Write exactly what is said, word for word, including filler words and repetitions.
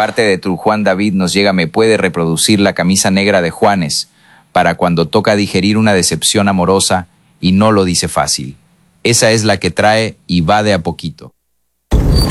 parte de tu Juan David nos llega me puede reproducir la camisa negra de Juanes para cuando toca digerir una decepción amorosa y no lo dice fácil. Esa es la que trae y va de a poquito.